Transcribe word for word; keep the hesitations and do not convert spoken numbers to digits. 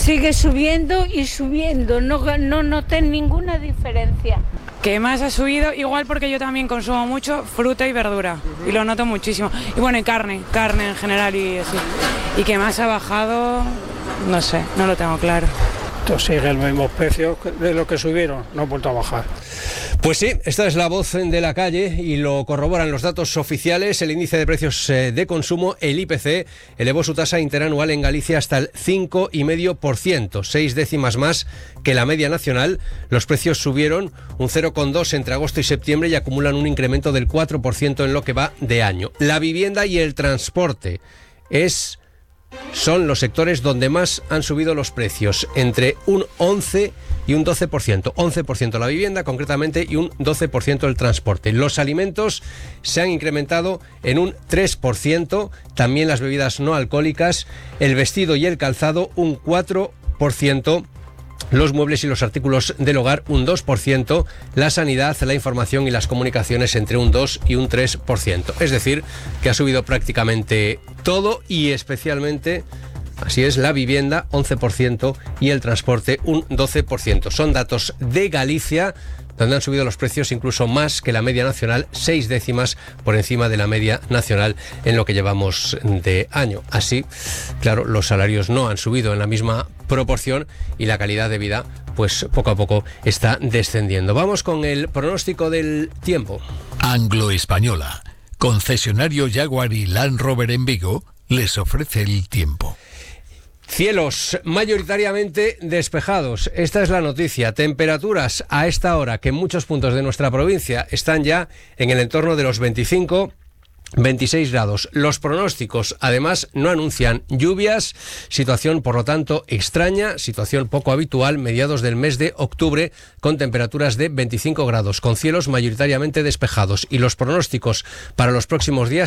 sigue subiendo y subiendo, no, no noté ninguna diferencia. Que más ha subido, igual porque yo también consumo mucho fruta y verdura, uh-huh. y lo noto muchísimo. Y bueno, y carne, carne en general y así. Y que más ha bajado, no sé, no lo tengo claro. Esto sigue el mismo precio de lo que subieron, no ha vuelto a bajar. Pues sí, esta es la voz de la calle y lo corroboran los datos oficiales. El índice de precios de consumo, el I P C, elevó su tasa interanual en Galicia hasta el cinco coma cinco por ciento, seis décimas más que la media nacional. Los precios subieron un cero coma dos entre agosto y septiembre y acumulan un incremento del cuatro por ciento en lo que va de año. La vivienda y el transporte es... son los sectores donde más han subido los precios, entre un once y un doce por ciento. once por ciento la vivienda, concretamente, y un doce por ciento el transporte. Los alimentos se han incrementado en un tres por ciento, también las bebidas no alcohólicas, el vestido y el calzado un cuatro por ciento, los muebles y los artículos del hogar un dos por ciento, la sanidad, la información y las comunicaciones entre un dos y un tres por ciento. Es decir, que ha subido prácticamente todo y especialmente, así es, la vivienda once por ciento y el transporte un doce por ciento. Son datos de Galicia, donde han subido los precios incluso más que la media nacional, seis décimas por encima de la media nacional en lo que llevamos de año. Así, claro, los salarios no han subido en la misma proporción y la calidad de vida, pues poco a poco está descendiendo. Vamos con el pronóstico del tiempo. Anglo-Española, concesionario Jaguar y Land Rover en Vigo, les ofrece el tiempo. Cielos mayoritariamente despejados. Esta es la noticia. Temperaturas a esta hora que en muchos puntos de nuestra provincia están ya en el entorno de los veinticinco, veintiséis grados. Los pronósticos, además, no anuncian lluvias. Situación, por lo tanto, extraña, situación poco habitual, mediados del mes de octubre, con temperaturas de veinticinco grados, con cielos mayoritariamente despejados. Y los pronósticos para los próximos días